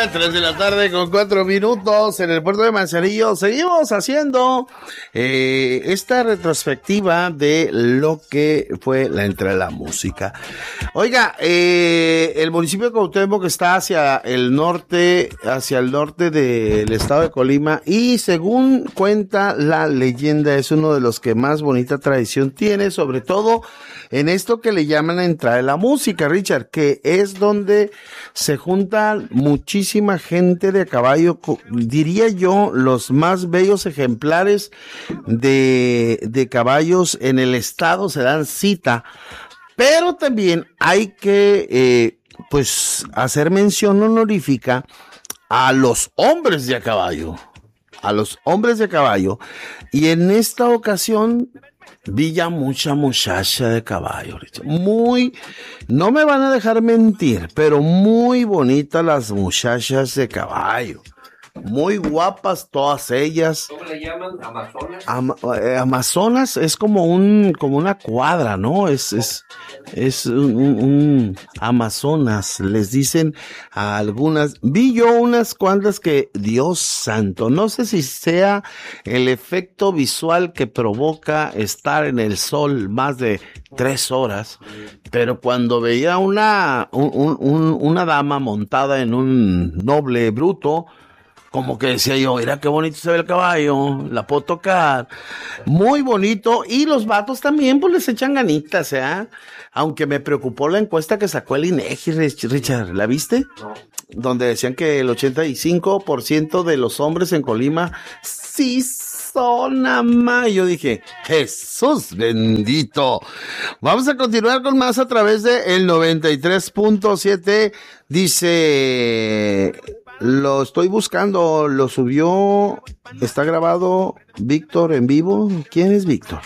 3 de la tarde con 4 minutos en el puerto de Manzanillo. Seguimos haciendo esta retrospectiva de lo que fue la entrada de la música. Oiga, el municipio de Cuauhtémoc está hacia el norte del estado de Colima, y según cuenta la leyenda es uno de los que más bonita tradición tiene, sobre todo en esto que le llaman la entrada de la música, Richard, que es donde se juntan muchísima gente de caballo, diría yo, los más bellos ejemplares de caballos en el estado se dan cita, pero también hay que, pues, hacer mención honorífica a los hombres de a caballo, y en esta ocasión vi ya mucha muchacha de caballo, no me van a dejar mentir, pero muy bonitas las muchachas de caballo, muy guapas todas ellas. ¿Cómo le llaman? ¿Amazonas? Amazonas es como una cuadra, ¿no? Es un Amazonas, les dicen a algunas. Vi yo unas cuantas que, Dios santo, no sé si sea el efecto visual que provoca estar en el sol más de 3 horas, pero cuando veía una dama montada en un noble bruto, como que decía yo, mira qué bonito se ve el caballo, la puedo tocar, muy bonito, y los vatos también pues les echan ganitas, aunque me preocupó la encuesta que sacó el INEGI, Richard, ¿la viste? No. Donde decían que el 85% de los hombres en Colima sí son ama. Yo dije, Jesús bendito. Vamos a continuar con más a través de el 93.7, dice... Lo estoy buscando, lo subió, está grabado Víctor en vivo. ¿Quién es Víctor?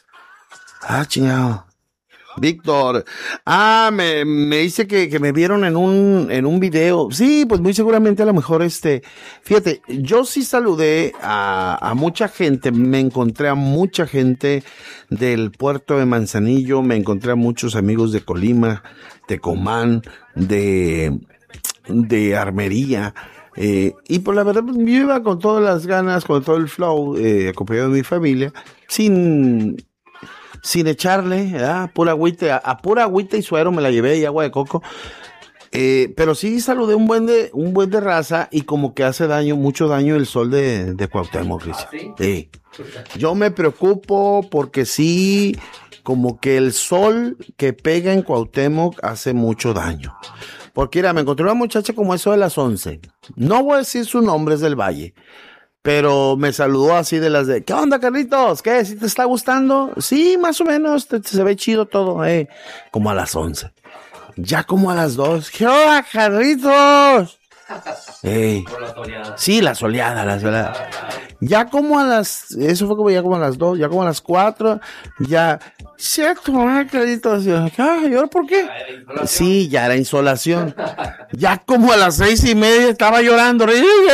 Chingado. Víctor. Me dice que me vieron en un video. Sí, pues muy seguramente a lo mejor fíjate, yo sí saludé a mucha gente, me encontré a mucha gente del puerto de Manzanillo, me encontré a muchos amigos de Colima, de Comán, de Armería, y por la verdad yo iba con todas las ganas, con todo el flow, acompañado de mi familia, sin echarle, pura agüita, a pura agüita y suero me la llevé, y agua de coco, pero sí saludé un buen de raza, y como que hace mucho daño el sol de Cuauhtémoc, Richard. Sí. Yo me preocupo porque sí, como que el sol que pega en Cuauhtémoc hace mucho daño. Porque mira, me encontré una muchacha como eso de las 11. No voy a decir su nombre, es del Valle. Pero me saludó así de las de, ¿qué onda, Carlitos? ¿Qué? ¿Sí te está gustando? Sí, más o menos, se ve chido todo, como a las 11. Ya como a las 2. ¿Qué onda, Carlitos? Por la soleada. Sí, la soleada. Ya como eso fue como ya como a las 2, ya como a las 4, ya, cierto, Carlitos, ¿y ahora por qué? Sí, ya era insolación. Ya como a las 6:30 estaba llorando,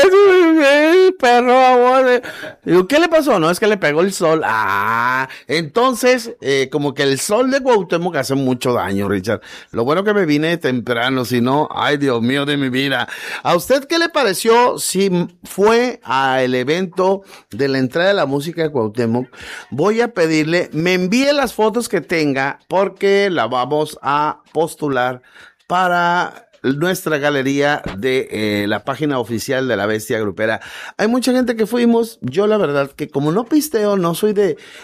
perro, amor. Digo, ¿qué le pasó? No, es que le pegó el sol. Entonces, como que el sol de Cuauhtémoc hace mucho daño, Richard. Lo bueno que me vine temprano, si no, ay, Dios mío de mi vida. ¿A usted qué le pareció si fue al evento de la entrada de la música de Cuauhtémoc? Voy a pedirle, me envíe las fotos que tenga, porque la vamos a postular para nuestra galería de la página oficial de La Bestia Grupera. Hay mucha gente que fuimos, yo la verdad que como no pisteo, no soy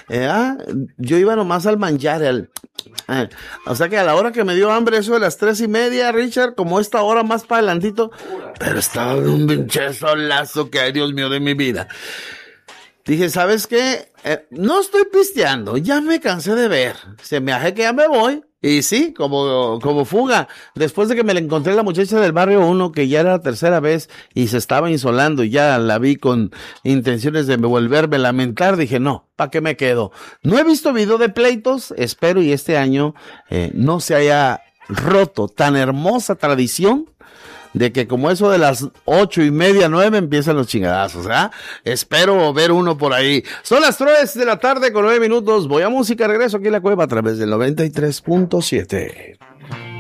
yo iba nomás al manjar, o sea que a la hora que me dio hambre, eso de las 3:30, Richard, como esta hora más para adelantito, pero estaba un pinche solazo que, ay, Dios mío de mi vida. Dije, ¿sabes qué? No estoy pisteando, ya me cansé de ver, se me hace que ya me voy. Y sí, como fuga, después de que me la encontré la muchacha del barrio 1, que ya era la tercera vez y se estaba insolando, y ya la vi con intenciones de volverme a lamentar, dije, no, ¿para qué me quedo? No he visto video de pleitos, espero y este año no se haya roto tan hermosa tradición de que como eso de las 8:30, 9 empiezan los chingadazos, Espero ver uno por ahí. Son las 3 de la tarde con 9 minutos. Voy a música, regreso aquí en La Cueva a través del 93.7.